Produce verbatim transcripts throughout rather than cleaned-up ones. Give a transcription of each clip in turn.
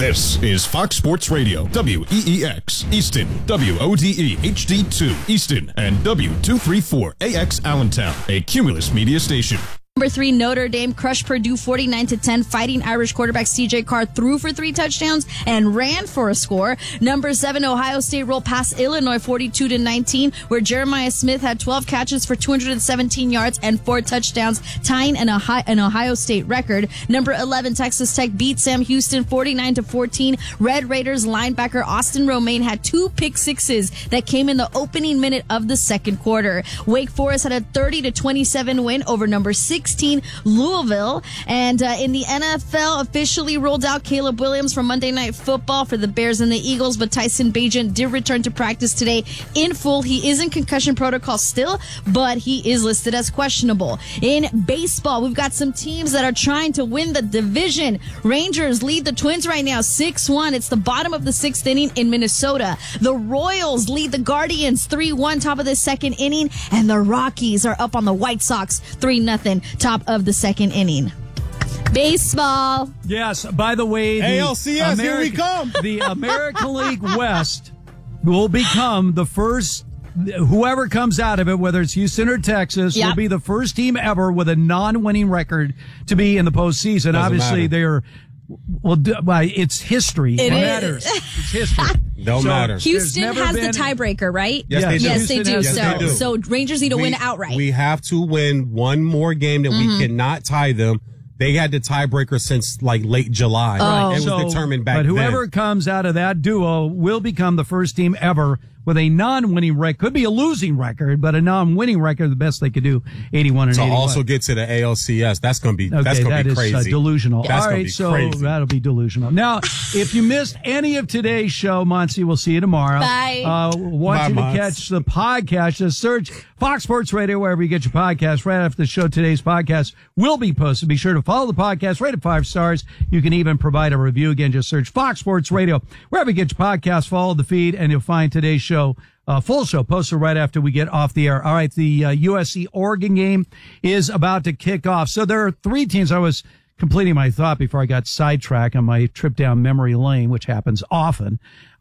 This is Fox Sports Radio, W E E X, Easton, W O D E H D two, Easton, and W two thirty-four A X Allentown, a Cumulus media station. Number three, Notre Dame crushed Purdue forty-nine to ten. Fighting Irish quarterback C J Carr threw for three touchdowns and ran for a score. Number seven, Ohio State rolled past Illinois forty-two to nineteen, where Jeremiah Smith had twelve catches for two hundred seventeen yards and four touchdowns, tying an Ohio, an Ohio State record. Number eleven, Texas Tech beat Sam Houston forty-nine to fourteen. Red Raiders linebacker Austin Romaine had two pick sixes that came in the opening minute of the second quarter. Wake Forest had a thirty to twenty-seven win over number sixteen Louisville. And uh, in the N F L, officially rolled out Caleb Williams from Monday Night Football for the Bears and the Eagles, but Tyson Bagent did return to practice today in full. He is in concussion protocol still, but he is listed as questionable. In baseball, we've got some teams that are trying to win the division. Rangers lead the Twins right now six one. It's the bottom of the sixth inning in Minnesota. The Royals lead the Guardians three one, top of the second inning, and the Rockies are up on the White Sox three nothing, top of the second inning. Baseball. Yes, by the way, the A L C S, Ameri- here we come. The American League West will become the first, whoever comes out of it, whether it's Houston or Texas, Yep. will be the first team ever with a non-winning record to be in the postseason. Doesn't Obviously, matter. they're, well, d- well, it's history. It It, is. matters. It's history. Don't So, matter. Houston never has been- the tiebreaker, right? Yes, they do. Yes, they Houston do. has So, the Yes, they do. so Rangers need to we, win outright. We have to win one more game that Mm-hmm. we cannot tie them. They had the tiebreaker since like late July. Oh. It was So, determined back But whoever then. comes out of that duo will become the first team ever with a non-winning record. Could be a losing record, but a non-winning record, the best they could do, eighty-one and To eighty-one. also get to the A L C S, that's going to be Okay, that's going that to be is crazy. uh, delusional. That's All gonna right, be so crazy. that'll be delusional. Now, if you missed any of today's show, Monty, we'll see you tomorrow. Bye. Uh, want Bye, you to Mons. catch the podcast. Just search Fox Sports Radio wherever you get your podcast. Right after the show, today's podcast will be posted. Be sure to follow the podcast, rate it five stars. You can even provide a review. Again, just search Fox Sports Radio wherever you get your podcast. Follow the feed, and you'll find today's show. Uh, full show posted right after we get off the air. All right, the uh, U S C Oregon game is about to kick off. So there are three teams. I was completing my thought before I got sidetracked on my trip down memory lane, which happens often.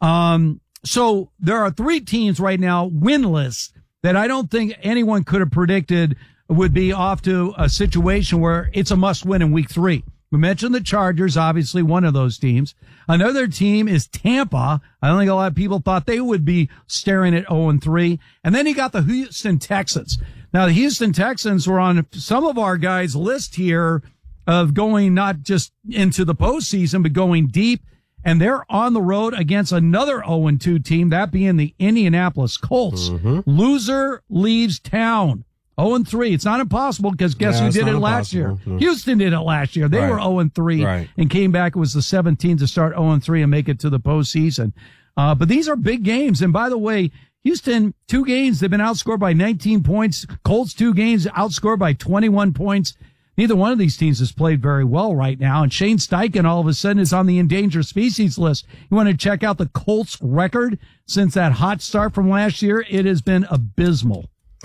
Um, so there are three teams right now winless that I don't think anyone could have predicted would be off to a situation where it's a must win in week three. We mentioned the Chargers, obviously one of those teams. Another team is Tampa. I don't think a lot of people thought they would be staring at oh and three. And then you got the Houston Texans. Now, the Houston Texans were on some of our guys' list here of going not just into the postseason, but going deep. And they're on the road against another oh and two team, that being the Indianapolis Colts. Mm-hmm. Loser leaves town. oh and three. It's not impossible because guess Yeah, who it's did it not last year? impossible. No. Houston did it last year. They Right. were oh and three Right. and came back. It was the seventeenth to start oh and three and make it to the postseason. Uh, but these are big games. And by the way, Houston, two games, they've been outscored by nineteen points. Colts, two games, outscored by twenty-one points. Neither one of these teams has played very well right now. And Shane Steichen all of a sudden is on the endangered species list. You want to check out the Colts record since that hot start from last year? It has been abysmal.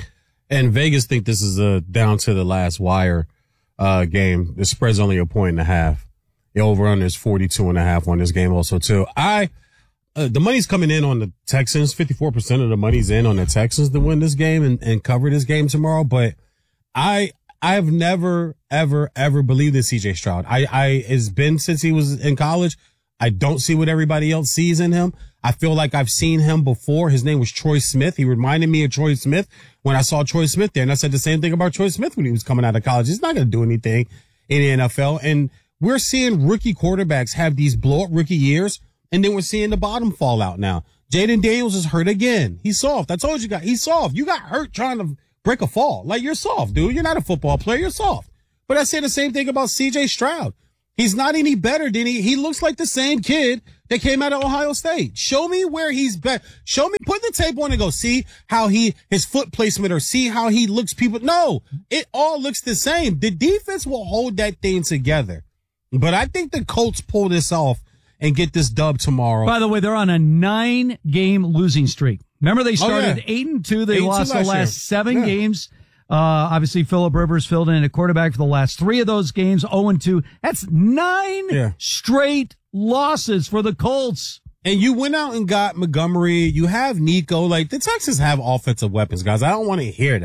And Vegas think this is a down to the last wire uh game. The spread's only a point and a half. The over-under is forty-two and a half on this game also, too. I, uh, the money's coming in on the Texans. fifty-four percent of the money's in on the Texans to win this game and, and cover this game tomorrow. But I, I've never, ever, ever believed in C J Stroud. I, I, it's been since he was in college. I don't see what everybody else sees in him. I feel like I've seen him before. His name was Troy Smith. He reminded me of Troy Smith when I saw Troy Smith there. And I said the same thing about Troy Smith when he was coming out of college. He's not going to do anything in the N F L. And we're seeing rookie quarterbacks have these blow up rookie years. And then we're seeing the bottom fall out now. Jaden Daniels is hurt again. He's soft. I told you guys, he's soft. You got hurt trying to break a fall. Like, you're soft, dude. You're not a football player. You're soft. But I say the same thing about C J Stroud. He's not any better than he, he looks like the same kid that came out of Ohio State. Show me where he's better. Show me, put the tape on and go see how he, his foot placement or see how he looks people. No, it all looks the same. The defense will hold that thing together. But I think the Colts pull this off and get this dub tomorrow. By the way, they're on a nine game losing streak. Remember they started Oh, yeah. eight and two. They Eight and two lost the last last year. seven Yeah. games. Uh, obviously Phillip Rivers filled in at quarterback for the last three of those games, oh and two. That's nine Yeah. straight losses for the Colts. And you went out and got Montgomery. You have Nico. Like, the Texans have offensive weapons, guys. I don't want to hear that.